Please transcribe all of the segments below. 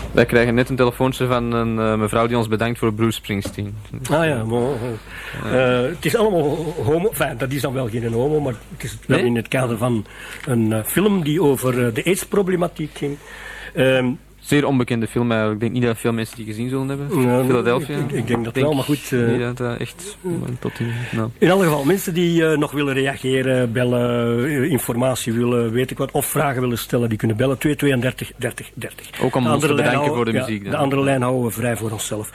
Wij krijgen net een telefoontje van een mevrouw die ons bedankt voor Bruce Springsteen. Ah ja, maar, het is allemaal homo. Enfin, dat is dan wel geen homo, maar het is wel in het kader van een film die over de AIDS-problematiek ging. Zeer onbekende film eigenlijk. Ik denk niet dat veel mensen die gezien zullen hebben. Philadelphia. Ik denk dat wel, maar goed. Niet dat echt tot in... Nou. In alle geval, mensen die nog willen reageren, bellen, informatie willen, weet ik wat, of vragen willen stellen, die kunnen bellen. 232 30 30. Ook om ons te bedanken voor de muziek. De andere lijn houden we vrij voor onszelf.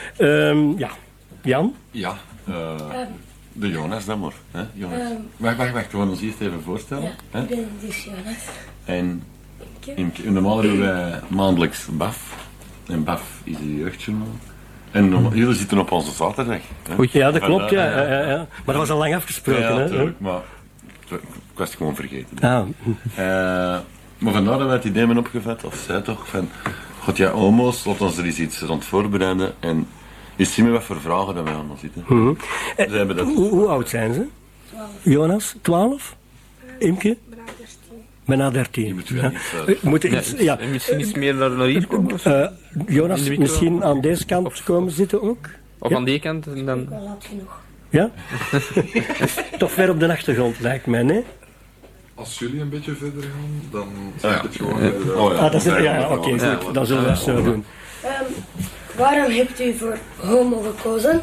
Jan? Ja, de Jonas dan maar. Hè? Jonas. Wacht, we gaan ons eerst even voorstellen. Ja, hè? ik ben dus Jonas. En normaal hebben wij maandelijks BAF. En BAF is een jeugdjournaal. En jullie zitten op onze zaterdag. Hè? Ja, dat klopt, ja. Maar dat was al lang afgesproken. Ja, hè? natuurlijk, maar ik was het gewoon vergeten. Maar vandaar dat wij het idee hebben opgevat, of zij toch, van... God, ja, homo's, laat ons er eens iets rond voorbereiden. En eens zien we wat voor vragen dat wij allemaal zitten. Hoe oud zijn ze? 12. Jonas, 12? Imke? Bijna 13. Je moet wel iets... Misschien iets meer naar hier komen? Jonas, misschien aan deze kant komen zitten ook? Of aan die kant? En dan... Ik ben laat genoeg. Ja? Toch ver op de achtergrond, lijkt mij, nee? Als jullie een beetje verder gaan, dan zeg ik het gewoon. Oké, goed. Dan zullen we dat zo doen. Waarom hebt u voor homo gekozen?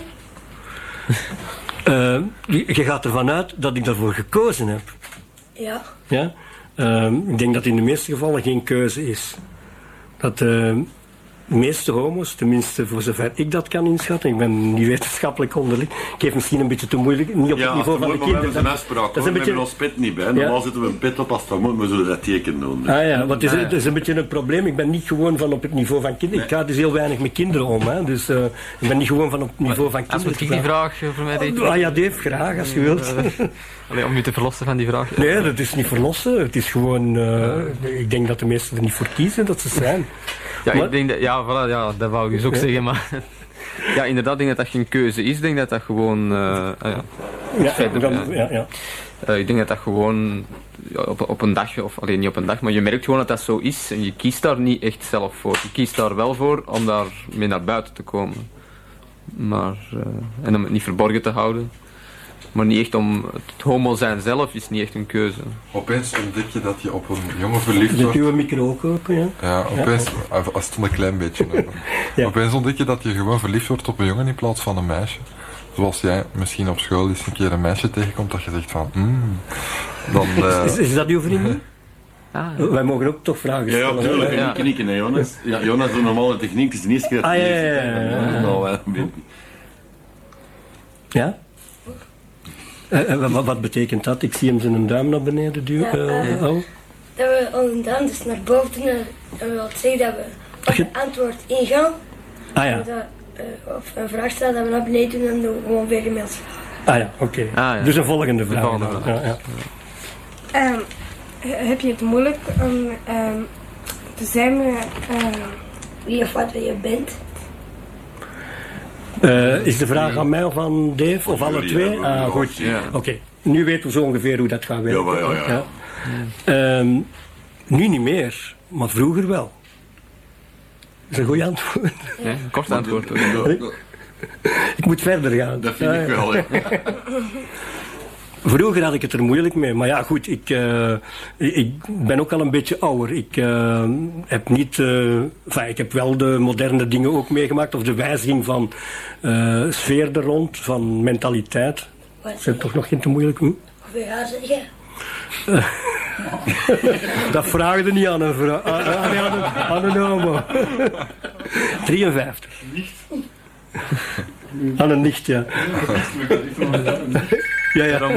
Je gaat ervan uit dat ik daarvoor gekozen heb. Ja. Ja? Ik denk dat in de meeste gevallen geen keuze is. Dat de meeste homo's, tenminste voor zover ik dat kan inschatten, ik ben niet wetenschappelijk onderlegd, ik geef misschien een beetje te moeilijk, niet op het niveau van de kinderen. We hebben een afspraak, we hebben ons pet niet bij. Normaal zetten we een pet op als het moet, maar we zullen dat teken doen. Dus. Ah ja, want het is een beetje een probleem. Ik ben niet gewoon van op het niveau van kinderen. Ik ga dus heel weinig met kinderen om. Hè. Dus ik ben niet gewoon van op het niveau van kinderen. Als we die vraag voor mij deed. Ah ja, Dave, graag als je wilt. Om je te verlossen van die vraag. Nee, dat is niet verlossen. Het is gewoon... ik denk dat de meesten er niet voor kiezen dat ze zijn. Ja, ik denk dat... Ja, voilà, ja, dat wou ik dus ook zeggen, maar... Ja, inderdaad, ik denk dat dat geen keuze is. Ik denk dat dat gewoon... ik denk dat dat gewoon op een dag, of alleen niet op een dag, maar je merkt gewoon dat dat zo is en je kiest daar niet echt zelf voor. Je kiest daar wel voor om daar mee naar buiten te komen. Maar, en om het niet verborgen te houden. Maar niet echt om... Het homo zijn zelf is niet echt een keuze. Opeens ontdek je dat je op een jongen verliefd Zet wordt. uw micro ook open, ja? Ja, opeens... Als het een klein beetje open. Ja. Opeens ontdek je dat je gewoon verliefd wordt op een jongen in plaats van een meisje. Zoals jij misschien op school eens een keer een meisje tegenkomt dat je zegt van... dan... Is dat uw vriendin? Ah, Wij mogen ook toch vragen Ja, stellen. natuurlijk. Ja. Knikken, hè, Jonas. Ja, Jonas doet normale techniek, het is de eerste keer... Ja? Wat betekent dat? Ik zie hem zijn duim naar beneden duwen. Dat we onze duim dus naar boven doen en dat wil zeggen dat we op het antwoord ingaan. Ah ja. Of een vraag stellen dat we naar beneden doen en dan gewoon weer e-mails vragen. Ah ja, oké. Dus een volgende vraag. Heb je het moeilijk om te zijn wie of wat je bent? Is de vraag aan mij of aan Dave? Of alle twee? Goed. Ja. Oké. Nu weten we zo ongeveer hoe dat gaat werken. Ja. Nu niet meer, maar vroeger wel. Dat is een goed antwoord. ja, een kort antwoord. Ik moet verder gaan. Dat vind ik wel, hè. Vroeger had ik het er moeilijk mee, maar ja goed, ik ben ook al een beetje ouder. Ik heb niet, ik heb wel de moderne dingen ook meegemaakt, of de wijziging van sfeer er rond, van mentaliteit. Is het toch nog geen te moeilijk? Hoeveel jaar zeg je? Dat vraagde niet aan een vrouw, aan een homo. 53. Aan een nicht, ja. Ja.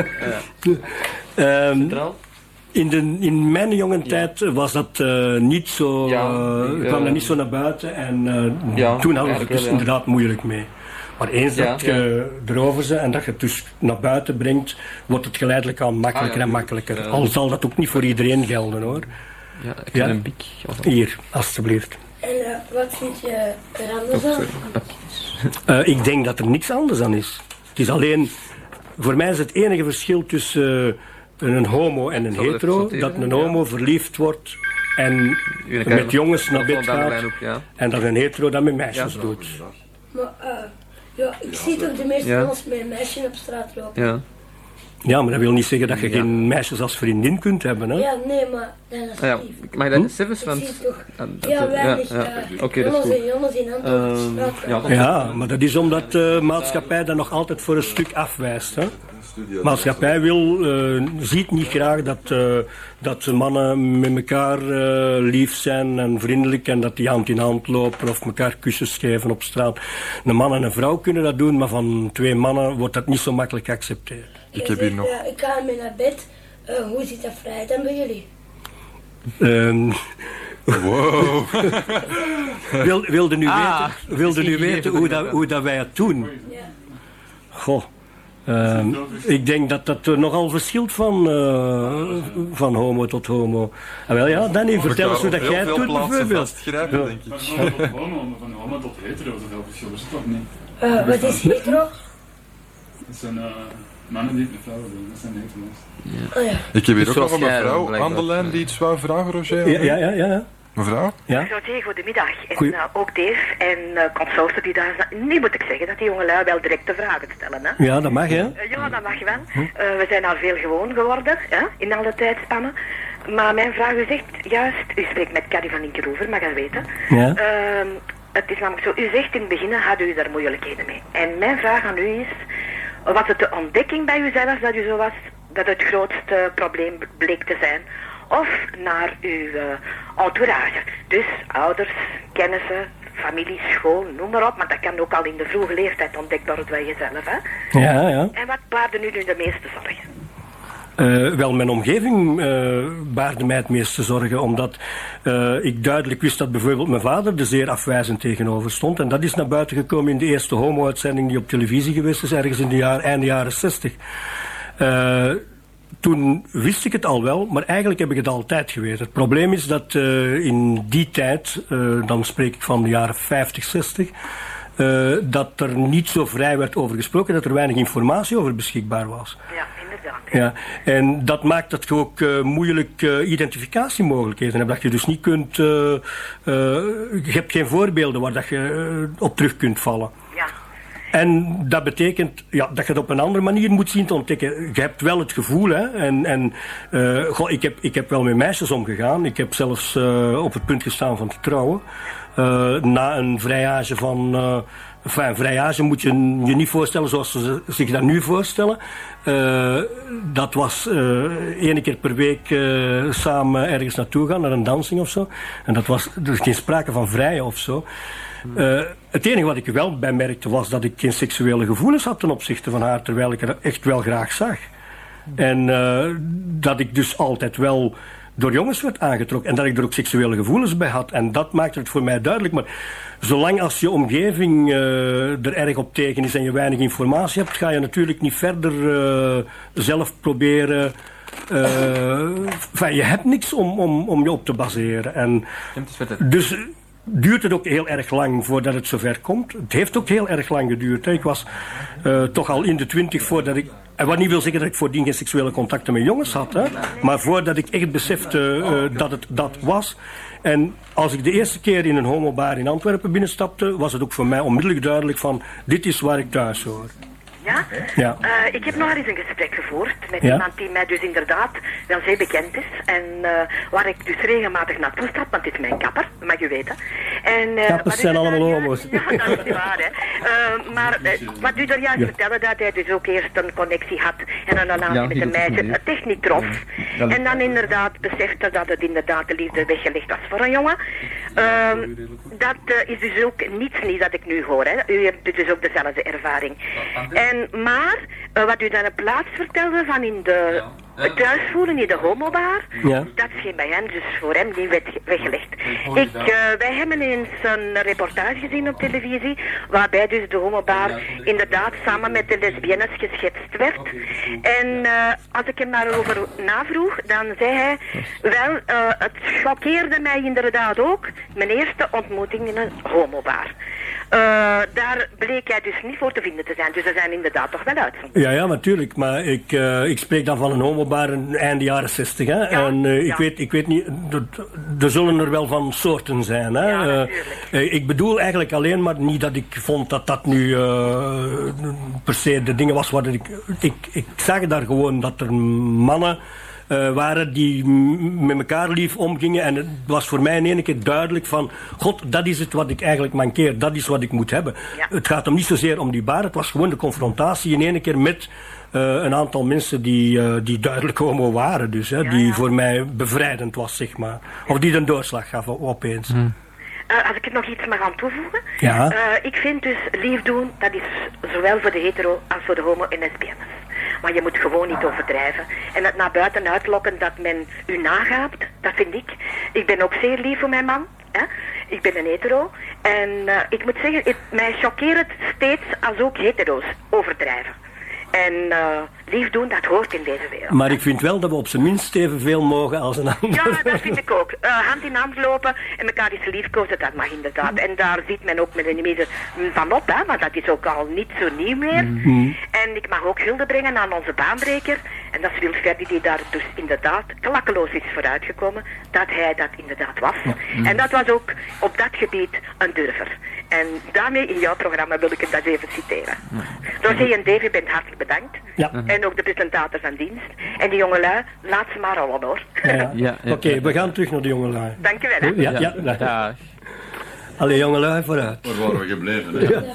In mijn jonge tijd was dat niet zo, kwam dat niet zo naar buiten en toen hadden we het dus inderdaad moeilijk mee. Maar eens dat je erover bent en dat je het dus naar buiten brengt, wordt het geleidelijk aan makkelijker en makkelijker. Al zal dat ook niet voor iedereen gelden, hoor. Ja, ik heb een bik. Hier, alstublieft. En wat vind je er anders aan? Ik denk dat er niks anders aan is. Het is alleen... Voor mij is het enige verschil tussen een homo en een hetero, dat een homo verliefd wordt en met jongens naar bed gaat. Ook, ja. En dat een hetero dat met meisjes doet. Maar ik zie toch de meeste jongens met een meisje op straat lopen. Ja. Ja, maar dat wil niet zeggen dat je geen meisjes als vriendin kunt hebben, hè? Ja, nee, maar dat is lief. Mag je dat zelfs? Ik zie toch weinig jongens in Antwerpen. Ja, maar dat is omdat de maatschappij dat nog altijd voor een stuk afwijst, hè? De maatschappij ziet niet graag dat mannen met elkaar lief zijn en vriendelijk en dat die hand in hand lopen of elkaar kussens geven op straat. Een man en een vrouw kunnen dat doen, maar van 2 mannen wordt dat niet zo makkelijk geaccepteerd. Ik ga mee naar bed. Hoe zit dat vrij dan bij jullie? Wow. Wilde nu weten hoe dat wij het doen? Ja. Goh. Ik denk dat dat nogal verschilt van homo tot homo. Wel ja, Danny, vertel eens hoe dat jij het doet bijvoorbeeld. Denk ik. Van homo tot hetero, zoveel verschil is het toch niet? Wat is hetero? Dat zijn mannen die het met vrouwen doen, dat zijn hetero's. Ja. Oh, ja. Ik heb hier ook nog een mevrouw aan de lijn die iets wou vragen, Roger. Ja. Mevrouw? Ja? Roger, goedemiddag. En ook Dave en consorten die daar zijn. Nu moet ik zeggen dat die jongelui wel directe vragen stellen. Hè? Ja, dat mag, hè? Ja, dat mag wel. We zijn al veel gewoon geworden, hè? In alle tijdspannen. Maar mijn vraag, u zegt juist, u spreekt met Carrie van Linkeroever, mag je weten. Ja. Het is namelijk zo, u zegt in het begin had u daar moeilijkheden mee. En mijn vraag aan u is, was het de ontdekking bij uzelf dat u zo was, dat het grootste probleem bleek te zijn? Of naar uw entourage. Dus ouders, kennissen, familie, school, noem maar op. Maar dat kan ook al in de vroege leeftijd ontdekt worden bij jezelf. Hè? Ja. En wat baarde nu de meeste zorgen? Wel, mijn omgeving baarde mij het meeste zorgen, omdat ik duidelijk wist dat bijvoorbeeld mijn vader er zeer afwijzend tegenover stond. En dat is naar buiten gekomen in de eerste homo-uitzending die op televisie geweest is, ergens in de einde jaren 60. Toen wist ik het al wel, maar eigenlijk heb ik het altijd geweten. Het probleem is dat in die tijd, dan spreek ik van de jaren 50, 60... dat er niet zo vrij werd over gesproken, dat er weinig informatie over beschikbaar was. Ja, inderdaad. Ja, en dat maakt dat je ook moeilijk identificatiemogelijkheden hebt. Dat je dus niet kunt... je hebt geen voorbeelden waar dat je op terug kunt vallen. Ja. En dat betekent dat je het op een andere manier moet zien te ontdekken. Je hebt wel het gevoel, hè. Ik heb wel met meisjes omgegaan. Ik heb zelfs op het punt gestaan van te trouwen. Na een vrijage van... een vrijage moet je je niet voorstellen zoals ze zich dat nu voorstellen. Dat was 1 keer per week samen ergens naartoe gaan, naar een dansing of zo. En dat was dus geen sprake van vrijen of zo. Het enige wat ik wel bij merkte was dat ik geen seksuele gevoelens had ten opzichte van haar, terwijl ik haar echt wel graag zag. En dat ik dus altijd wel door jongens werd aangetrokken en dat ik er ook seksuele gevoelens bij had. En dat maakte het voor mij duidelijk. Maar zolang als je omgeving er erg op tegen is en je weinig informatie hebt, ga je natuurlijk niet verder zelf proberen... je hebt niks om je op te baseren. En dus duurt het ook heel erg lang voordat het zover komt. Het heeft ook heel erg lang geduurd. Hè. Ik was toch al in de 20 voordat ik... En wat niet wil zeggen dat ik voordien geen seksuele contacten met jongens had. Hè. Maar voordat ik echt besefte dat het dat was. En als ik de eerste keer in een homobar in Antwerpen binnenstapte, was het ook voor mij onmiddellijk duidelijk van, dit is waar ik thuis hoor. Ja? Ja. Ik heb nog eens een gesprek gevoerd met iemand die mij dus inderdaad wel zeer bekend is. En waar ik dus regelmatig naartoe stap, want het is mijn kapper, dat mag u weten. Kappers zijn allemaal homo's. Ja, dat is niet waar, hè. Maar wat u er juist vertelde, dat hij dus ook eerst een connectie had en een relatie met een meisje, het echt niet trof. En dan inderdaad besefte dat het inderdaad de liefde weggelegd was voor een jongen. Dat is dus ook niets nieuws dat ik nu hoor, hè. U hebt dus ook dezelfde ervaring. Maar wat u dan op plaats vertelde van in de thuisvoeren in de homobar, dat is geen bij hem, dus voor hem niet weggelegd. Wij hebben eens een reportage gezien op televisie, waarbij dus de homobar inderdaad samen met de lesbiennes geschetst werd. En als ik hem daarover navroeg, dan zei hij, wel, het choqueerde mij inderdaad ook, mijn eerste ontmoeting in een homobar. Daar bleek jij dus niet voor te vinden te zijn. Dus er zijn inderdaad toch wel uitzonderingen. Ja, natuurlijk. Maar ik spreek dan van een homobar einde jaren 60. Hè? Ja, en ik weet niet, er zullen er wel van soorten zijn. Hè? Ja, ik bedoel eigenlijk alleen maar niet dat ik vond dat nu per se de dingen was waar ik zag daar gewoon dat er mannen waren die met elkaar lief omgingen. En het was voor mij in één keer duidelijk van... God, dat is het wat ik eigenlijk mankeer. Dat is wat ik moet hebben. Ja. Het gaat hem niet zozeer om die bar. Het was gewoon de confrontatie in één keer met een aantal mensen die duidelijk homo waren. Dus, hè, die voor mij bevrijdend was, zeg maar. Of die een doorslag gaf opeens. Als ik er nog iets mag aan toevoegen. Ja. Ik vind dus lief doen, dat is zowel voor de hetero als voor de homo en lesbiennes. Maar je moet gewoon niet overdrijven. En het naar buiten uitlokken dat men u nagaapt, dat vind ik. Ik ben ook zeer lief voor mijn man. Hè? Ik ben een hetero. En ik moet zeggen, mij choqueert het steeds als ook hetero's overdrijven. En lief doen, dat hoort in deze wereld. Maar ik vind wel dat we op zijn minst evenveel mogen als een ander. Ja, dat vind ik ook. Hand in hand lopen en elkaar eens liefkozen, dat mag inderdaad. En daar ziet men ook met een midden van op, hè, maar dat is ook al niet zo nieuw meer. En ik mag ook hulde brengen aan onze baanbreker. En dat is Wil Ferdi, die daar dus inderdaad klakkeloos is vooruitgekomen, dat hij dat inderdaad was. En dat was ook op dat gebied een durver. En daarmee in jouw programma wil ik het dat even citeren. Roger en Davy, bent hartelijk bedankt. Ja. En ook de presentator van dienst. En die jongelui, laat ze maar rollen hoor. Oké, we gaan terug naar de jongelui. Dankjewel. Hè. Ja. Allee, jongelui, vooruit. Waar waren we gebleven? Hè? Ja.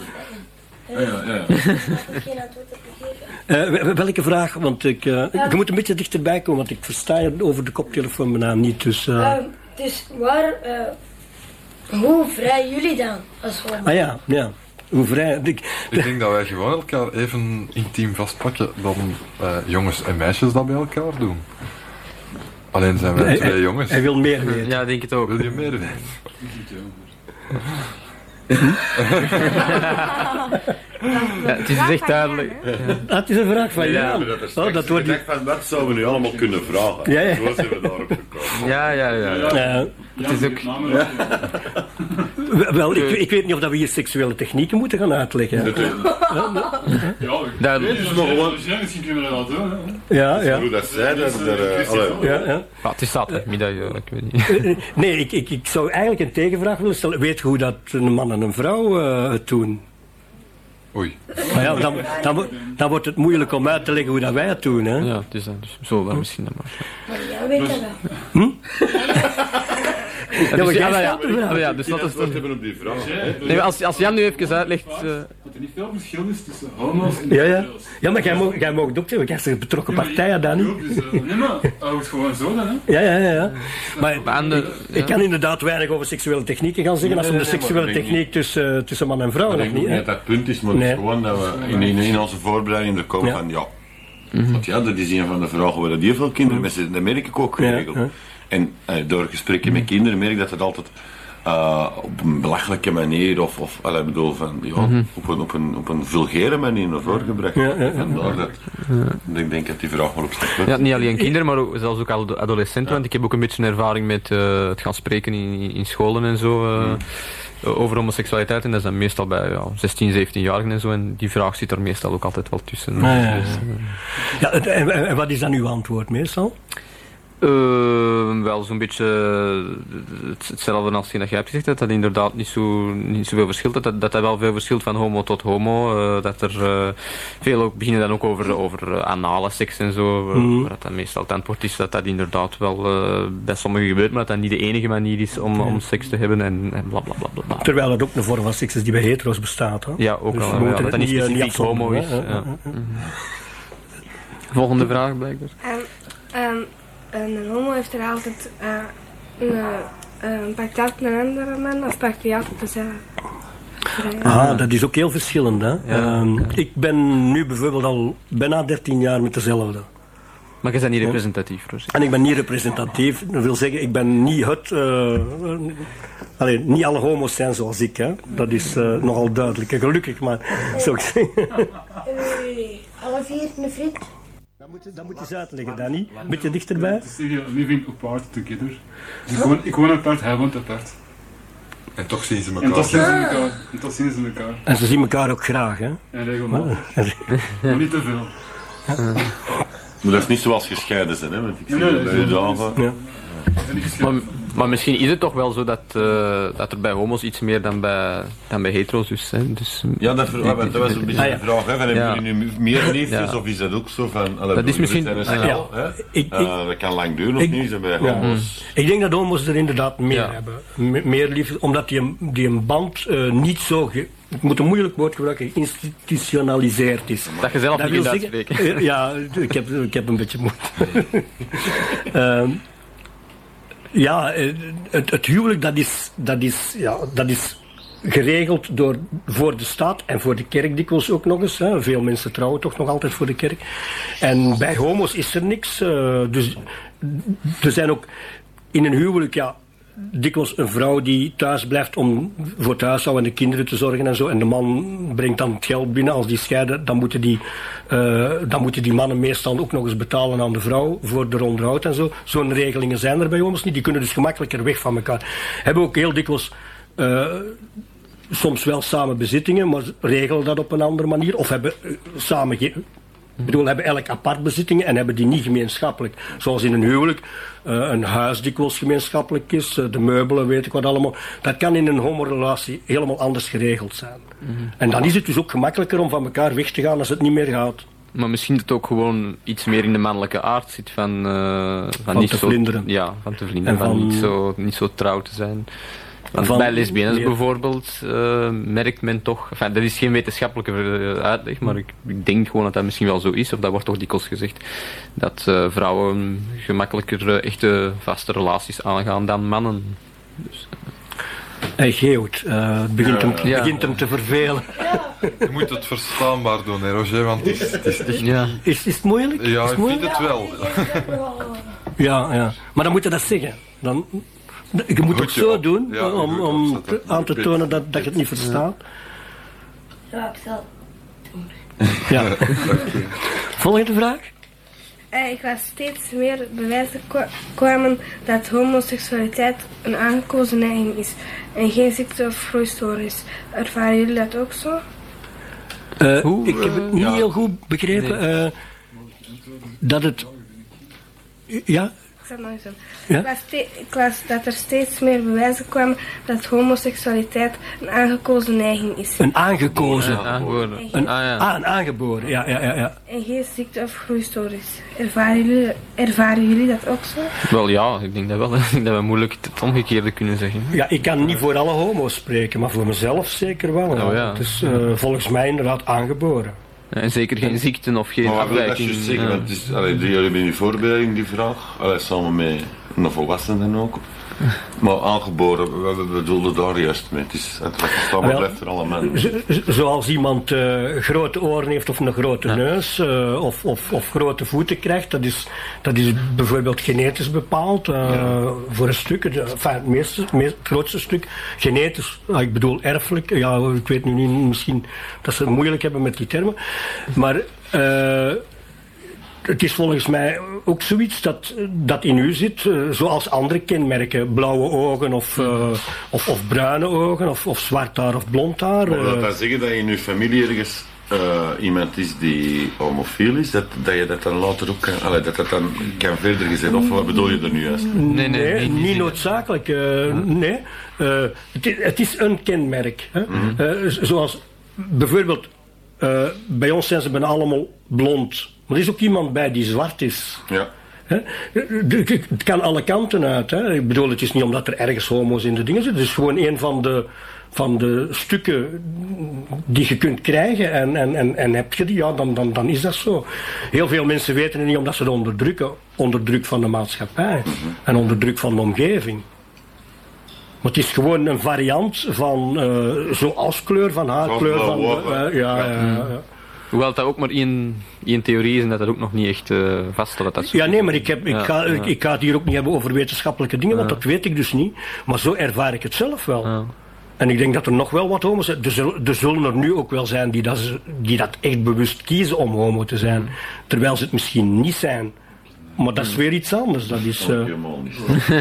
Geen antwoord op gegeven. Welke vraag? Want je moet een beetje dichterbij komen, want ik versta je over de koptelefoon bijna niet. Dus waar... hoe vrij jullie dan als homo? Ah ja. Hoe vrij... Ik denk dat wij gewoon elkaar even intiem vastpakken dan jongens en meisjes dat bij elkaar doen. Alleen zijn wij twee jongens. Hij wil meer weten. Ja, denk het ook. Wil je meer weten? Ja, het is echt duidelijk. Het is een vraag van Jan. Dat wordt echt van wat zouden we nu allemaal kunnen vragen? Ja. Zo zijn we daarop gekomen. Ja. Het is ook... Wel, ik weet niet of dat we hier seksuele technieken moeten gaan uitleggen. Duidelijk. Misschien kunnen we dat doen. Ja. Hoe dat zij, Het is zaterdagmiddag, ik weet niet. Nee, ik zou eigenlijk een tegenvraag willen stellen. Weet je hoe dat een man en een vrouw het doen? Oei. Maar ja, dan wordt het moeilijk om uit te leggen hoe dat wij het doen, hè? Ja, het is dus zo wel misschien dan maar. Maar jij weet dat wel. Dus dat is hebben op die vrouw. Nee, als Jan nu even uitlegt... Dat er niet veel verschil is tussen homo's en hetero's. Ja, maar jij mag het ook zeggen, jij is een betrokken partij, Danny. Nee, maar dat wordt gewoon zo dan, hè? Ja. Maar ik kan inderdaad weinig over seksuele technieken gaan zeggen, als om de seksuele techniek tussen man en vrouw nog niet. Nee, dat punt is, maar het is gewoon dat we in onze voorbereiding er komen van, want dat is een van de vragen waar heel veel kinderen met zitten, dat merk ik ook geregeld. En door gesprekken met kinderen merk ik dat het altijd op een belachelijke manier of ik bedoel van, op een vulgaire manier naar voren gebracht. Vandaar dat ik denk dat die vraag wel op zich wordt. Ja, niet alleen kinderen, maar ook, zelfs ook adolescenten. Want ik heb ook een beetje ervaring met het gaan spreken in scholen en zo. Over homoseksualiteit. En dat is dan meestal bij 16, 17-jarigen en zo. En die vraag zit er meestal ook altijd wel tussen. En wat is dan uw antwoord meestal? Wel zo'n beetje hetzelfde als dat jij hebt gezegd, dat inderdaad niet zoveel verschilt, dat wel veel verschilt van homo tot homo, dat er veel ook beginnen dan ook over anale seks en zo, waar dat dan meestal het antwoord is dat inderdaad wel bij sommigen gebeurt, maar dat dat niet de enige manier is om seks te hebben en bla bla bla bla. Terwijl het ook een vorm van seks is die bij hetero's bestaat. Hè? Ja, ook dus wel, dat dat niet specifiek homo is. Volgende vraag blijkbaar. Een homo heeft er altijd een patriarch een andere man of patriarch te zijn. Dat is ook heel verschillend. Hè? Ja. Ik ben nu bijvoorbeeld al bijna 13 jaar met dezelfde. Maar je bent niet representatief, Roos. En ik ben niet representatief. Dat wil zeggen, ik ben niet niet alle homo's zijn zoals ik. Hè? Dat is nogal duidelijk en gelukkig, maar zou ik zeggen. Alle vier een vriend? Dat moet je eens uitleggen, Danny. Een beetje dichterbij. Het is living apart together. Dus ik woon apart, hij woont apart. En toch zien ze elkaar. En ze zien elkaar ook graag, hè? En regelmatig. Maar niet te veel. Maar dat is niet zoals gescheiden zijn, hè? Want ik zie dat bij je dagen. Ja. Maar misschien is het toch wel zo dat er bij homo's iets meer dan bij hetero's is. Hè? Dus, ja, dat was een beetje de vraag. Hè, van, hebben jullie nu meer liefjes of is dat ook zo van... dat is misschien... dat kan lang duren of niet, bij homo's. Ik denk dat homo's er inderdaad meer hebben. Meer liefde, omdat die een band niet zo... Ik moet een moeilijk woord gebruiken, geïnstitutionaliseerd is. Dat je zelf niet kunt uitspreken. Ja, ik heb een beetje moeite. Het huwelijk dat is geregeld voor de staat en voor de kerk dikwijls ook nog eens. Hè. Veel mensen trouwen toch nog altijd voor de kerk. En bij homo's is er niks. Dus er zijn ook in een huwelijk dikwijls een vrouw die thuis blijft om voor het huishouden en de kinderen te zorgen en zo. En de man brengt dan het geld binnen. Als die scheiden, dan moeten die mannen meestal ook nog eens betalen aan de vrouw voor de onderhoud en zo. Zo'n regelingen zijn er bij ons niet. Die kunnen dus gemakkelijker weg van elkaar. Hebben ook heel dikwijls soms wel samen bezittingen, maar regelen dat op een andere manier. Of hebben samen... hebben elk apart bezittingen en hebben die niet gemeenschappelijk. Zoals in een huwelijk, een huis dikwijls gemeenschappelijk is, de meubelen, weet ik wat allemaal. Dat kan in een homorelatie helemaal anders geregeld zijn. Mm-hmm. En dan is het dus ook gemakkelijker om van elkaar weg te gaan als het niet meer gaat. Maar misschien dat het ook gewoon iets meer in de mannelijke aard zit van niet te vlinderen. Ja, van te vlinderen, van niet zo trouw te zijn. Want bij lesbiennes bijvoorbeeld merkt men toch... Enfin, dat is geen wetenschappelijke uitleg, maar ik denk gewoon dat dat misschien wel zo is, of dat wordt toch dikwijls gezegd, dat vrouwen gemakkelijker echte vaste relaties aangaan dan mannen. Dus, Hij geeuwt. Het begint hem te vervelen. Je moet het verstaanbaar doen, hè, Roger, want het is echt... Ja. Is het moeilijk? Ja, ik vind het wel. Ja. Maar dan moet je dat zeggen. Je moet het zo doen om aan te tonen dat je het niet verstaat. Ja, ik zal het doen. Ja. Volgende vraag? Ik las steeds meer bewijzen kwamen dat homoseksualiteit een aangekozen neiging is en geen ziekte of groeistoornis. Ervaren jullie dat ook zo? Ik heb het niet heel goed begrepen. Dat het... Ja? Ik las dat er steeds meer bewijzen kwamen dat homoseksualiteit een aangekozen neiging is. Een aangekozen? Een aangeboren. Een aangeboren, ja. En geen ziekte of groeistoornis. Ervaren jullie dat ook zo? Wel ja, ik denk dat wel. Ik denk dat we moeilijk het omgekeerde kunnen zeggen. Ja, ik kan niet voor alle homo's spreken, maar voor mezelf zeker wel. Oh, ja. Het is volgens mij inderdaad aangeboren. En zeker geen ziekten of geen afwijking. Dat is zeker, want het is, jullie hebben die voorbereiding, die vraag, samen met een volwassenen ook. Maar aangeboren, we bedoelden daar juist mee. Het blijft voor alle mensen. Zoals iemand grote oren heeft of een grote neus of grote voeten krijgt, dat is bijvoorbeeld genetisch bepaald voor een stuk. Het grootste stuk genetisch, ik bedoel erfelijk. Ja, ik weet nu niet, misschien dat ze het moeilijk hebben met die termen. Maar het is volgens mij ook zoiets dat in u zit, zoals andere kenmerken. Blauwe ogen of bruine ogen of zwart haar of blond haar. Maar wil dat zeggen dat in uw familie ergens iemand is die homofiel is, dat je dat dan later ook kan verder gezet? Of wat bedoel je er nu juist? Nee, niet noodzakelijk. Nee. Het is een kenmerk. Hè? Mm-hmm. Zoals bijvoorbeeld, bij ons zijn ze bijna allemaal blond. Maar er is ook iemand bij die zwart is. Ja. Het kan alle kanten uit. Hè. Ik bedoel, het is niet omdat er ergens homo's in de dingen zitten. Het is gewoon een van de stukken die je kunt krijgen. En heb je die, ja, dan is dat zo. Heel veel mensen weten het niet omdat ze het onderdrukken. Onder druk van de maatschappij. Mm-hmm. En onder druk van de omgeving. Maar het is gewoon een variant van zoals kleur, van haarkleur. Hoewel dat ook maar één theorie is en dat ook nog niet echt vaststelt. Dat ja, nee, maar ik ga het hier ook niet hebben over wetenschappelijke dingen, want dat weet ik dus niet. Maar zo ervaar ik het zelf wel. Ja. En ik denk dat er nog wel wat homo's zijn. Er zullen er nu ook wel zijn die dat echt bewust kiezen om homo te zijn. Terwijl ze het misschien niet zijn. maar dat is weer iets anders. Dat is... helemaal niet.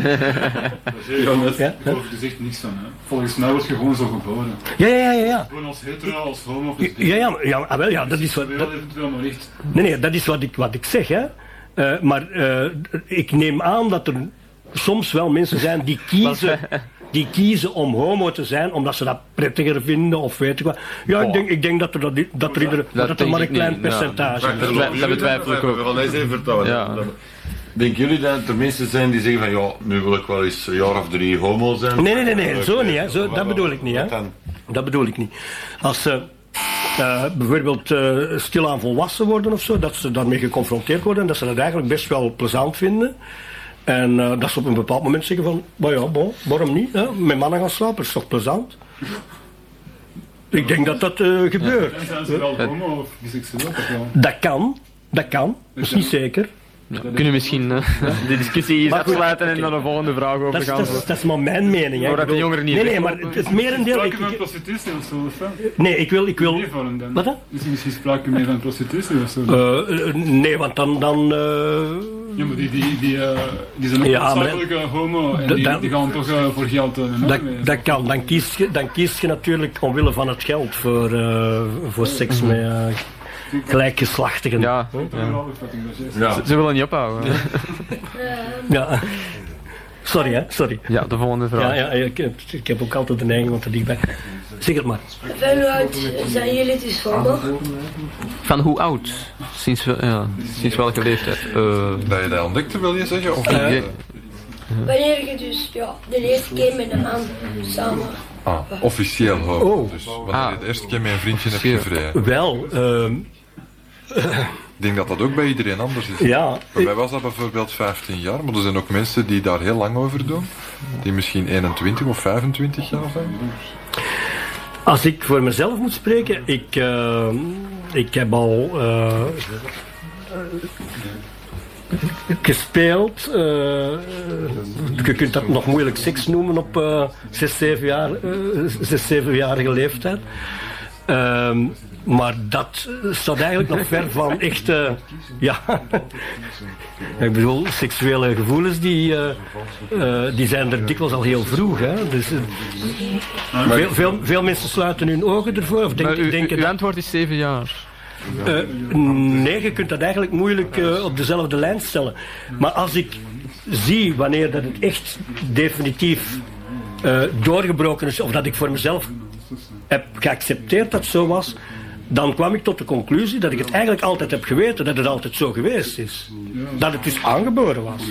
Volgens gezegd niks van, hè. Volgens mij word je gewoon zo geboren. Ja. Gewoon als hetero, als homo. Ja, dat is wat... Nee, dat is wat ik zeg, hè. Maar ik neem aan dat er soms wel mensen zijn die kiezen om homo te zijn, omdat ze dat prettiger vinden, of weet ik wat. Ja, ik denk dat er maar een klein percentage is. Dat betwijfel ik ook. We gaan eens even vertellen. Ja. Denken jullie dat er mensen zijn die zeggen van, ja, nu wil ik wel eens een jaar of 3 homo zijn? Nee, zo niet, hè. Dat bedoel ik niet, hè. Dat bedoel ik niet. Als ze bijvoorbeeld stilaan volwassen worden of zo, dat ze daarmee geconfronteerd worden en dat ze dat eigenlijk best wel plezant vinden. En dat ze op een bepaald moment zeggen van, waarom niet? Hè? Met mannen gaan slapen, is toch plezant? Ik denk dat dat gebeurt. Zijn ze wel homo of biseksueel? Dat kan, dat is niet zeker. Ja, we kunnen misschien de discussie hier afsluiten en naar de volgende vraag overgaan. Dat is maar mijn mening. Voordat de jongeren niet... Nee, maar het merendeel... Sprake van prostitutie of zo? Nee, ik wil... Wat dan? Is er misschien sprake meer van prostitutie of zo? Nee, want dan... Ja, maar die zijn ook noodzakelijke homo en die gaan toch voor geld dat kan. Dan kies je natuurlijk omwille van het geld voor seks met... gelijkgeslachtigen. Ja. Ze willen niet ophouden. Ja. Sorry. Ja, de volgende vraag. Ja, ik heb ook altijd de neiging om te dichtbij. Zeg het maar. Van hoe oud zijn jullie dus homo? Van hoe oud? Sinds welke leeftijd? Dat je dat ontdekte, wil je zeggen? Of Wanneer je dus de eerste keer met een man samen... officieel homo. Dus wanneer je de eerste keer met een vriendje hebt gevreden. Wel, ik denk dat dat ook bij iedereen anders is. Ja. Bij mij was dat bijvoorbeeld 15 jaar, maar er zijn ook mensen die daar heel lang over doen. Die misschien 21 of 25 jaar zijn. Als ik voor mezelf moet spreken, ik heb al gespeeld. Je kunt dat nog moeilijk seks noemen op 6-7-jarige leeftijd. Maar dat staat eigenlijk nog ver van echt... ik bedoel, seksuele gevoelens die zijn er dikwijls al heel vroeg. Hè? Dus, veel mensen sluiten hun ogen ervoor. Of denken uw antwoord is 7 jaar. Nee, je kunt dat eigenlijk moeilijk op dezelfde lijn stellen. Maar als ik zie wanneer dat het echt definitief doorgebroken is, of dat ik voor mezelf heb geaccepteerd dat het zo was, dan kwam ik tot de conclusie dat ik het eigenlijk altijd heb geweten, dat het altijd zo geweest is. Dat het dus aangeboren was.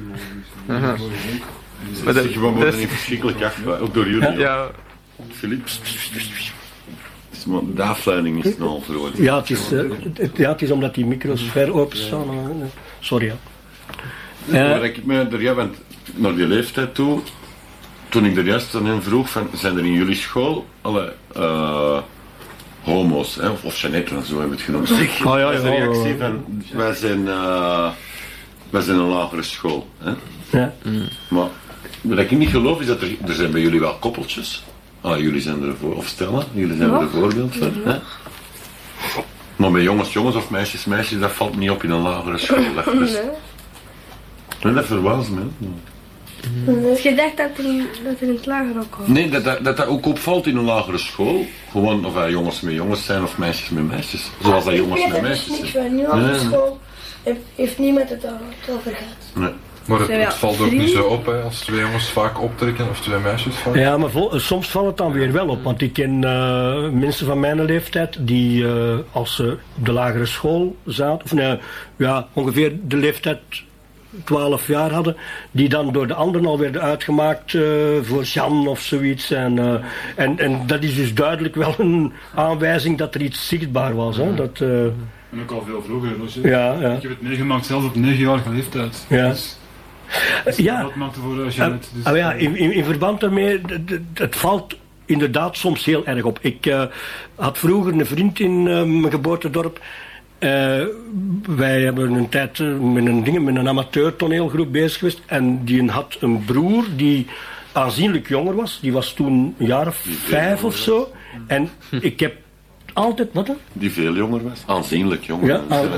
Maar dat worden niet verschrikkelijk af, ook door jullie. Ja. Philippe. De afleiding is nogal groot. Ja, het is omdat die micro's ver openstaan. Sorry. Want naar die leeftijd toe, toen ik er juist aan hen vroeg, van, zijn er in jullie school alle homo's, hè? Of Jeannette, zo hebben we het genoemd. Dat is de reactie van, wij zijn een lagere school. Hè? Ja. Maar wat ik niet geloof is dat er zijn bij jullie wel koppeltjes. Jullie zijn er of stellen, jullie zijn er een voorbeeld van. Hè? Maar bij jongens of meisjes, dat valt niet op in een lagere school. Dat verbaast me. Heb je gedacht dat er in het lager ook komt? Nee, dat ook opvalt in een lagere school. Gewoon of jongens met jongens zijn of meisjes met meisjes. Zoals dat jongens met meisjes zijn. Ik weet niet van school heeft niemand het over gehad. Nee. Maar het valt ook niet zo op, hè, als 2 jongens vaak optrekken of 2 meisjes vaak. Ja, maar soms valt het dan weer wel op. Want ik ken mensen van mijn leeftijd die als ze op de lagere school zaten, of ongeveer de leeftijd 12 jaar hadden, die dan door de anderen al werden uitgemaakt voor Jan of zoiets. En dat is dus duidelijk wel een aanwijzing dat er iets zichtbaar was. Hè? Dat, en ook al veel vroeger, Roger. Ja. Ik heb het meegemaakt zelfs op 9-jarige leeftijd. Ja. Dus, dat maakte voor Jeannette. In verband daarmee, het valt inderdaad soms heel erg op. Ik had vroeger een vriend in mijn geboortedorp. Wij hebben een tijd met een amateur toneelgroep bezig geweest. En die had een broer die aanzienlijk jonger was. Die was toen een jaar of 5 of zo. En ik heb altijd, wat dan? Die veel jonger was. Aanzienlijk jonger.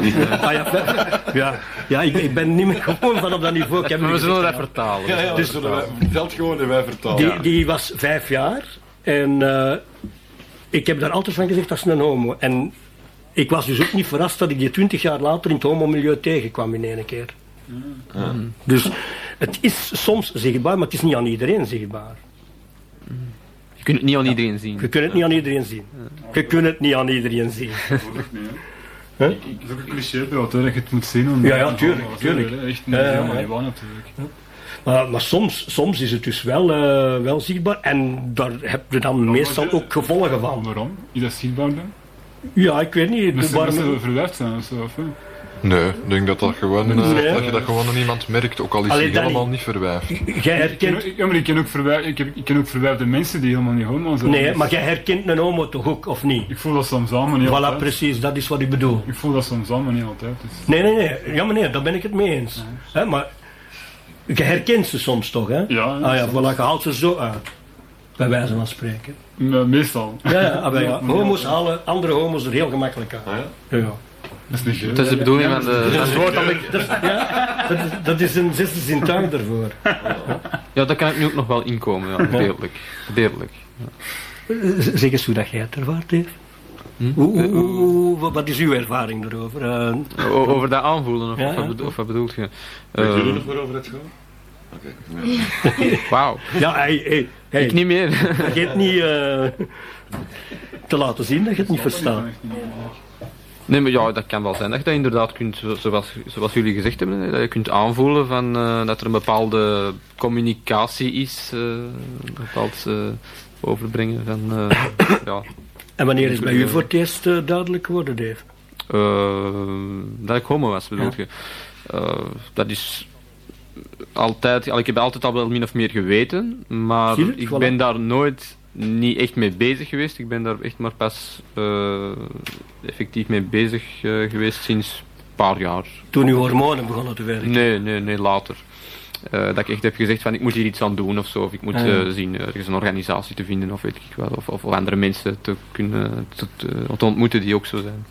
Ja, ik ben niet meer gewoon van op dat niveau. Maar we zullen dat vertalen. Ja, dus vertelt gewoon en wij vertalen. Die was 5 jaar en ik heb daar altijd van gezegd dat is een homo. En ik was dus ook niet verrast dat ik die 20 jaar later in het homomilieu tegenkwam in één keer. Dus het is soms zichtbaar, maar het is niet aan iedereen zichtbaar. Je kunt het niet aan iedereen zien. Je kunt het niet aan iedereen zien. Je kunt het niet aan iedereen zien. Dat is ook een cliché dat je het moet zien. Ja, tuurlijk. Echt niet helemaal natuurlijk. Maar soms is het dus wel zichtbaar en daar heb je dan meestal ook gevolgen van. Waarom? Is dat zichtbaar dan? Ja, ik weet niet. Mensen verwijfd zijn of zo? Nee, ik denk dat gewoon, dat je dat gewoon aan iemand merkt, ook al is hij helemaal niet verwijfd. Jij herkent... Ja, maar ik ken ook verwijfde mensen die helemaal niet homo zijn. Nee, maar jij herkent een homo toch ook, of niet? Ik voel dat soms allemaal niet altijd. Voilà, precies, dat is wat ik bedoel. Ik voel dat soms allemaal niet altijd. Dus. Nee. Ja, meneer, daar ben ik het mee eens. Ja. Maar je herkent ze soms toch, hè? Ja. Voilà, je haalt ze zo uit. Bij wijze van spreken. Meestal. Ja. Homo's halen andere homo's er heel gemakkelijk uit. Ja. Dat is niet goed. Dat is de bedoeling van de... Dat is een zesde zintuig daarvoor. Ja, daar kan ik nu ook nog wel inkomen, ja. Deerlijk. Zeg eens hoe dat jij het ervaart, Dave. Wat is uw ervaring daarover? Over dat aanvoelen, of wat bedoelt je? Weet jullie nog waarover het gaat? Oké. Wauw. Ja, hey. Ik niet meer. Vergeet niet te laten zien dat je het niet verstaat. Nee, maar ja, dat kan wel zijn dat je dat inderdaad kunt, zoals jullie gezegd hebben, dat je kunt aanvoelen van, dat er een bepaalde communicatie is, bepaald overbrengen van, ja. En wanneer is bij u voor het eerst duidelijk geworden, Dave? Dat ik homo was, bedoel je? Dat is altijd, ik heb altijd al wel min of meer geweten, maar ik ben daar nooit niet echt mee bezig geweest. Ik ben daar echt maar pas effectief mee bezig geweest sinds een paar jaar. Toen uw hormonen begonnen te werken? Nee, later. Dat ik echt heb gezegd van ik moet hier iets aan doen of zo, of ik moet zien ergens een organisatie te vinden of weet ik wel, of andere mensen te kunnen te ontmoeten die ook zo zijn.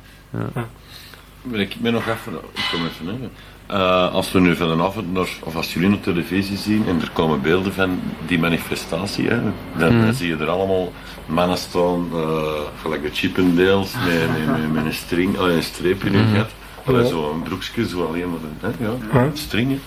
Ik ben nog even, ik kom even even. Als we nu vanavond of als jullie op televisie zien en er komen beelden van die manifestatie, dan zie je er allemaal mannen staan, gelijk de Chippendales, met een string, een streep in hun gat, zo'n broekje, zo alleen maar stringen.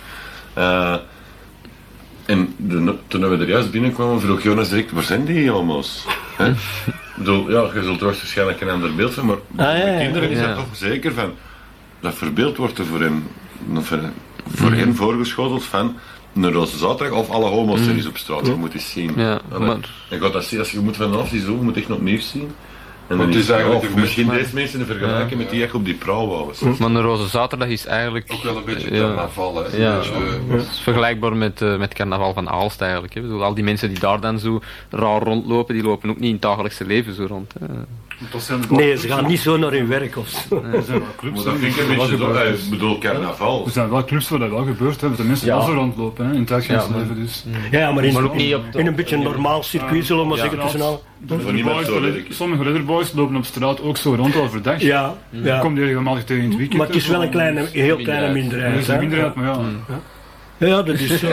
En toen we er juist binnenkwamen, vroeg Jonas direct, waar zijn die homo's? Ik bedoel, je zult er waarschijnlijk een ander beeld van, maar de kinderen is dat toch zeker van, dat verbeeld wordt er voor hen voorgeschoteld van een roze zaterdag of alle homo's op straat. Je moet eens zien. Ja, maar... En gaat dat zien, als je moet vanaf zien, zo, je moet echt nog nieuws zien. En dan is eigenlijk misschien deze mensen te vergelijken met die echt op die praalwagens. Maar een roze zaterdag is eigenlijk... Ook wel een beetje carnaval, hè? Ja, het is vergelijkbaar met carnaval van Aalst eigenlijk. Hè. Al die mensen die daar dan zo raar rondlopen, die lopen ook niet in het dagelijkse leven zo rond. Hè. Nee, ze gaan niet zo naar hun werk of zo. Er zijn wel clubs. Dat vind ik een beetje zo, ik bedoel carnaval. Er zijn wel clubs waar dat wel gebeurt, dat de mensen wel zo rondlopen, hè, in het dagelijks leven dus. Ja, maar in een beetje een normaal circuit, zullen we maar zeggen, tussen al. Sommige letterboys lopen op straat ook zo rond overdag. Ja. Komt die regelmatig tegen in het weekend. Maar het is wel een heel kleine minderheid. Het is een minderheid, maar ja, dat is zo.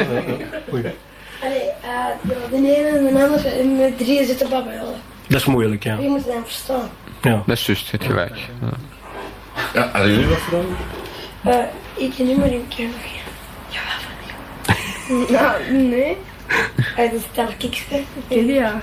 De ene en de andere en met drieën zitten babbelen. Dat is moeilijk, ja. Je moet hem verstaan. Ja. Dat is juist, het gelijk. Ja, hadden jullie wat vragen? Ik heb niet meer een keer nog. Ja, van niet. Nou, nee. Dat stel ik ze. Ja.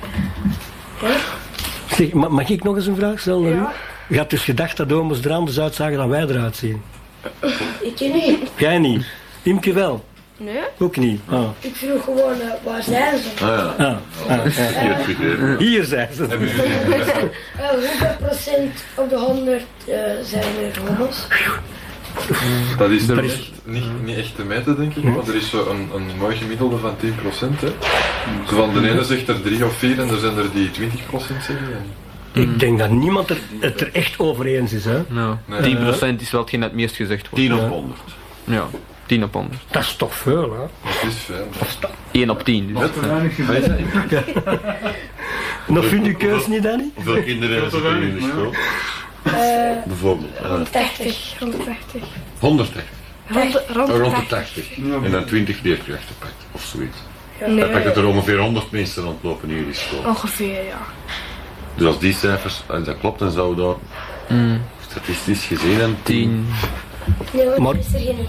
Zeg, mag ik nog eens een vraag stellen naar u? Je had dus gedacht dat homo's er anders uitzagen dan wij eruit zien? Ik niet. Jij niet? Imke wel? Nee. Ook niet? Ik vroeg gewoon, waar zijn ze? Hier zijn ze. Hoeveel procent op de 100 zijn er homo's? Dat is niet echt te meten, denk ik, maar er is zo een mooi gemiddelde van 10%. Hè. Zo van de ene zegt er 3 of 4 en er zijn er die 20% zeggen. Ik denk dat niemand het er echt over eens is. Hè? No. Nee. 10% is wel hetgeen dat het meest gezegd wordt. 10 op 100. Ja, 10 op 100. Dat is toch veel, hè? Dat is veel. 1 op 10. Dus. Wat te weinig gezegd. Nog vind je keus niet, Danny? Hoeveel kinderen hebben ze in de school? Bijvoorbeeld. 180. 180? Rond de 80. En dan 20 leerkrachten pakt, of zoiets. Nee. Dan pakken er ongeveer 100 mensen rondlopen in jullie school. Ongeveer, ja. Dus als die cijfers, als dat klopt, dan zou daar statistisch gezien een 10. Nee, Maar- maar is er geen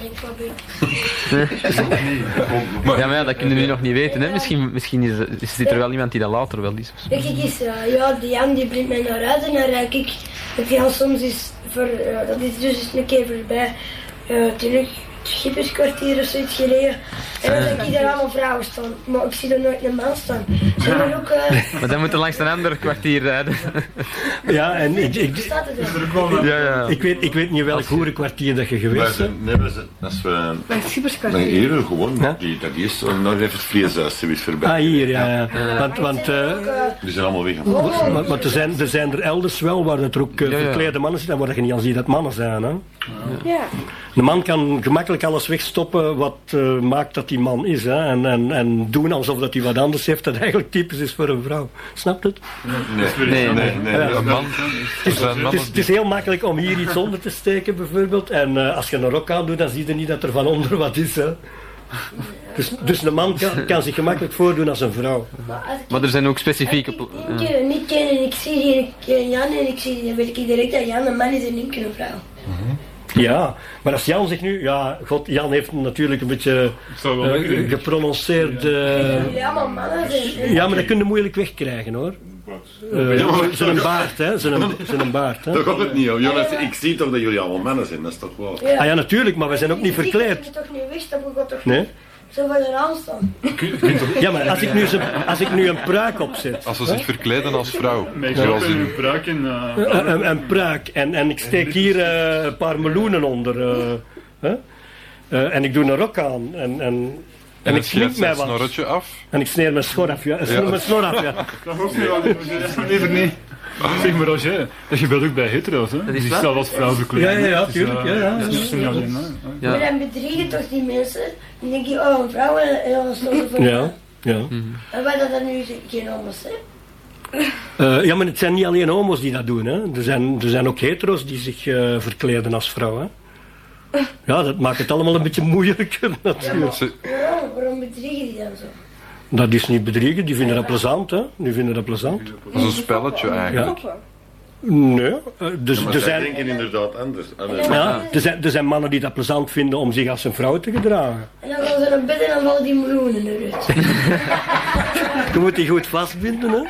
enkel Ja, maar ja, dat kunnen we nu nog niet weten. Hè? Misschien zit er wel iemand die dat later wel is. Kijk, ik is die Jan die brengt mij naar huis en dan ruik ik dat Jan soms is dat is dus eens een keer voorbij. Terug het schipperskwartier of zoiets geleden. En dan zie ik daar allemaal vrouwen staan, maar ik zie er nooit een man staan. Zijn er ook... Maar dan moeten we langs een ander kwartier rijden. Ja, en Staat het er? Ja. ik weet niet welk hoerenkwartier dat je geweest bent. Als we Bij het schipperskwartier. dan eerder gewoon, Ja? dat is nog even het vleeshuis is voorbij. Ah, hier, ja. Want Die zijn allemaal weggegaan. maar er zijn er elders wel waar het er ook verklede mannen zitten, waar je niet aan ziet dat mannen zijn. Hè? Ja. De man kan gemakkelijk alles wegstoppen wat maakt dat die man is. Hè? En doen alsof dat hij wat anders heeft dat eigenlijk typisch is voor een vrouw. Snap je het? Nee. Een man. Er zijn mannen Het is heel makkelijk om hier iets onder te steken bijvoorbeeld. En als je een rok aan doet, dan zie je niet dat er van onder wat is. Hè? Dus een man kan zich gemakkelijk voordoen als een vrouw. Maar er zijn ook specifieke... Als ik niet ken en ik zie die Jan en ik zie, dan weet ik direct dat Jan een man is en ik een vrouw. Ja, maar als Jan zegt nu... Ja, God, Jan heeft natuurlijk een beetje geprononceerd... Jullie allemaal mannen zijn. ja, maar dat kun je moeilijk wegkrijgen, hoor. Zijn baard, hè. Zijn baard, hè. Daar gaat het niet om. Jongens, ik zie toch dat jullie allemaal mannen zijn, dat is toch wel... Ah ja, natuurlijk, maar we zijn ook niet verkleed. Je toch niet wegstappen, je gaat toch Nee? zo voor de raam staan. Ja, maar als ik nu een pruik opzet... als ze zich verkleden als vrouw. Zoals in een pruik en... Een pruik en ik steek hier een paar meloenen onder. En ik doe een rok aan en ik smink mij wat. Snorretje af. En ik sneer mijn snor af, ja. Mijn snor af, ja. Dat hoeft niet, liever niet. Zeg maar, Roger, dat gebeurt ook bij hetero's, hè? is Die wat? zelf als vrouw verkleden. Ja, tuurlijk. Ja. Dat is niet alleen, hè? Ja. Maar dan bedriegen toch die mensen. Dan denk je, oh, een vrouw en dan staan ze voor Ja. En wij dat nu geen homo's zijn. Ja, maar het zijn niet alleen homo's die dat doen, hè. Er zijn ook hetero's die zich verkleden als vrouw, hè. Ja, dat maakt het allemaal een beetje moeilijker, natuurlijk. Waarom bedriegen die dan zo? Dat is niet bedriegen, die vinden dat plezant, hè. Die vinden dat plezant. Dat is een spelletje eigenlijk. Nee, dus Maar er zij zijn... denken inderdaad anders. Ja, er zijn mannen die dat plezant vinden om zich als een vrouw te gedragen. En dan gaan ze naar bed en dan vallen die meloenen eruit. Je moet die goed vastbinden, hè?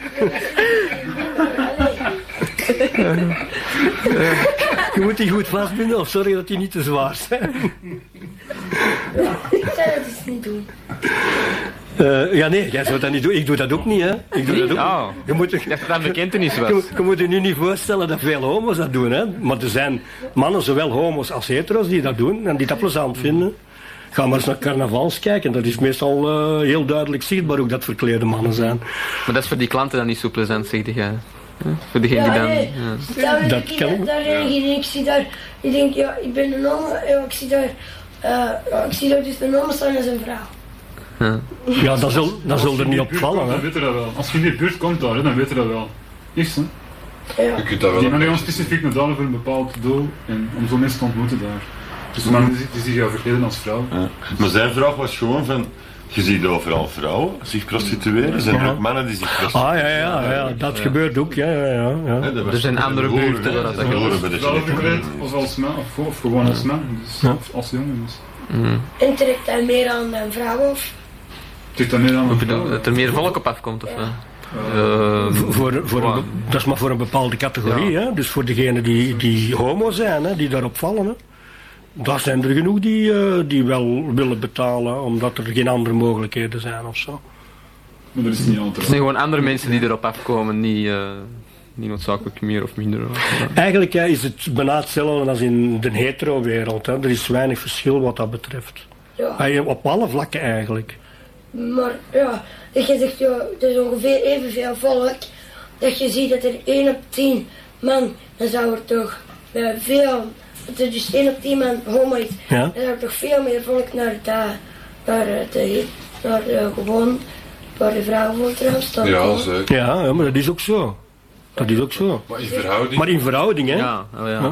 Je moet die goed vastbinden of zorgen dat die niet te zwaar zijn. Ik zou dat eens niet doen. Ja, nee, jij zou dat niet doen. Ik doe dat ook niet, hè? Ik doe dat ook Ja. niet. Je moet, Dat het een bekentenis was. je moet je nu niet voorstellen dat veel homo's dat doen, hè? Maar er zijn mannen, zowel homo's als hetero's, die dat doen en die dat plezant vinden. Ga maar eens naar carnavals kijken. Dat is meestal heel duidelijk zichtbaar ook dat verklede mannen zijn. Maar dat is voor die klanten dan niet zo plezant, zeg jij. Voor degene die dan... nee. Ja. Dat Dat kan. daar ik zie daar, ik denk, ja, ik ben een homo, ja, ik zie daar dus een homo staan als een vrouw. Ja, dat zal er niet op vallen, hè? Dan weet je dat wel. Als je in die buurt komt daar, dan weet je dat wel. Echt, hè? Ja. Je kunt dat Die wel. mannen gaan specifiek naar daar voor een bepaald doel en om zo'n mensen te ontmoeten daar. Dus de mannen die zich gaan verkleden als vrouw. Ja. Maar zijn vraag was gewoon van... Je ziet overal vrouwen zich prostitueren. Zijn er ook mannen die zich prostitueren? Ah, ja, dat gebeurt ook, ja. Hè, dat was Er zijn andere horen, buurten hè. waar dat Dat horen bij de Vrouw slechte verkleed mannen. of als man, of gewoon als man. Dus, of als jongen. Dus. En trekt daar meer aan dan vrouwen of? Het zit dan meer aan Ik een bedoel, vrouw. dat er meer volk op afkomt, of wat? Dat is maar voor een bepaalde categorie, hè? Dus voor degenen die homo zijn, hè? Die daarop vallen, hè? Daar zijn er genoeg die wel willen betalen omdat er geen andere mogelijkheden zijn of zo. Maar dat is niet altijd. Het zijn gewoon andere mensen die erop afkomen, niet noodzakelijk meer of minder. Eigenlijk is het bijna hetzelfde als in de hetero-wereld, hè? Er is weinig verschil wat dat betreft. Ja. Op alle vlakken eigenlijk. Maar ja, dat je zegt, ja, er is ongeveer evenveel volk. Dat je ziet dat er 1 op 10 man, dan zou er toch veel, dat er dus 1 op 10 man homo is, Ja. dan zou er toch veel meer volk naar gewoon waar de vrouwen voor trouwens staan. Ja, zeker. Ja, maar dat is ook zo. Dat is ook zo. Maar in verhouding? Hè? Ja.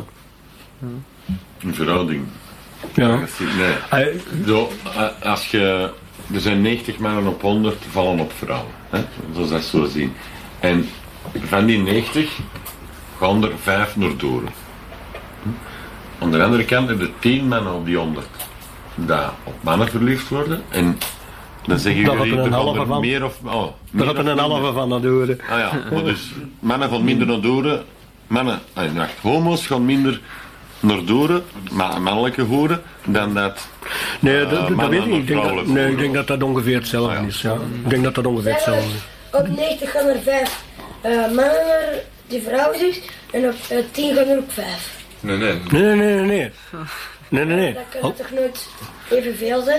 In verhouding. Ja. Nee. Als je... Er zijn 90 mannen op 100 vallen op vrouwen. Hè? Zoals dat zo zien. En van die 90 gaan er 5 naar doren. Aan de andere kant hebben er 10 mannen op die 100 die op mannen verliefd worden. En dan zeggen jullie er van meer of... Daar gaat er een halve van naar doren. Ah ja, maar dus mannen gaan minder naar doren. Homo's gaan minder naar doren, mannelijke hoeren, dan dat... Nee, dat weet ik. Ik denk dat dat ongeveer hetzelfde is. Ja. Ik denk dat dat ongeveer hetzelfde is. Op 90 gaan er 5 mannen naar die vrouw zegt, en op 10 gaan er ook 5. Nee. Dat kan toch nooit evenveel zijn?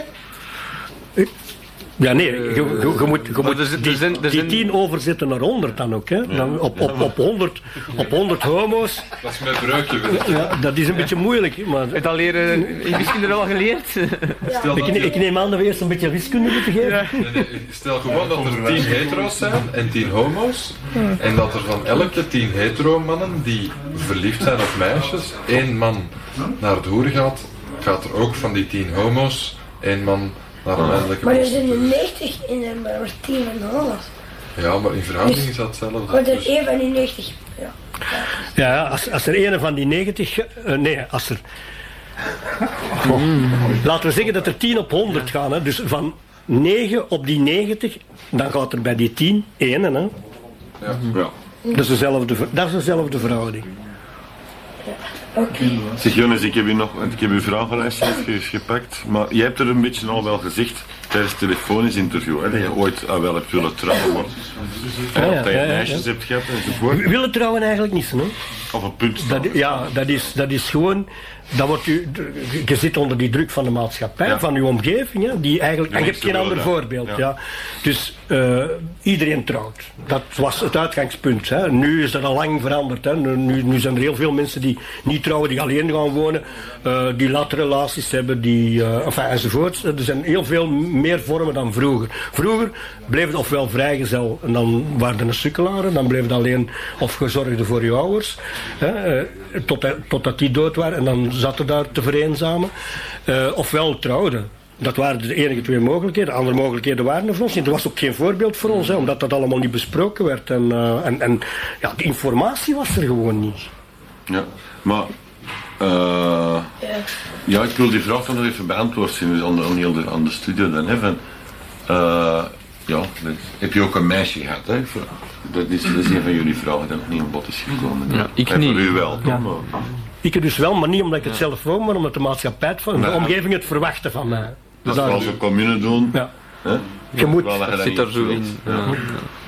Ja, nee, je moet die 10 overzetten naar 100 dan ook. Hè? Dan op 100 homo's. Dat is mijn breukje. Ja, dat is een beetje moeilijk. Maar... Heb je al leren in wiskunde al geleerd? Ja. Ik neem aan dat we eerst een beetje wiskunde moeten geven. Ja. Nee, stel gewoon dat er 10 hetero's zijn en 10 homo's. En dat er van elke 10 hetero-mannen die verliefd zijn op meisjes, 1 man naar het hoeren gaat er ook van die 10 homo's 1 man naar een mannelijke. Maar er zijn er 90 en er maar 10 van homo's. Ja, maar in verhouding is dat hetzelfde. Maar er 1 van die 90. Ja, als er een van die 90... als er... Laten we zeggen dat er 10 op 100 gaan. Hè. Dus van 9 op die 90, dan gaat er bij die 10 1. Hè. Ja. Dat is dezelfde verhouding. Okay. Zeg Jonas, ik heb uw vragenlijstje gepakt, maar jij hebt er een beetje al wel gezegd tijdens het telefonisch interview, hè, dat je ooit wel hebt willen trouwen, en dat je meisjes hebt gehad enzovoort. We willen trouwen eigenlijk niet, hè? Of een punt staan. Dat is gewoon... Je zit onder die druk van de maatschappij, van je omgeving, hè, die eigenlijk... En je hebt geen ander voorbeeld. Ja. Dus iedereen trouwt. Dat was het uitgangspunt. Hè. Nu is dat al lang veranderd. Hè. Nu zijn er heel veel mensen die niet trouwen, die alleen gaan wonen, die latrelaties hebben, enzovoort. Er zijn heel veel meer vormen dan vroeger. Vroeger bleef het ofwel vrijgezel en dan waren er sukkelaren, dan bleef het alleen of gezorgde voor je ouders, hè, totdat die dood waren en dan zat er daar te vereenzamen. Ofwel trouwden. Dat waren de enige 2 mogelijkheden. Andere mogelijkheden waren er voor ons niet. Er was ook geen voorbeeld voor ons, hè, omdat dat allemaal niet besproken werd. En de informatie was er gewoon niet. Ja, maar... ik wil die vraag nog even beantwoord zien, dus aan de studio dan. Hè, heb je ook een meisje gehad? Hè? Dat is een van jullie vragen dat nog niet aan bod is gekomen. Ja, ik niet. Voor u wel, toch? Ja. Ik dus wel, maar niet omdat ik het zelf wou, maar omdat de maatschappij van de omgeving het verwachtte van mij. Dat is wel zo'n commune doen. Ja. Hè? Je moet... Het zit er zo in.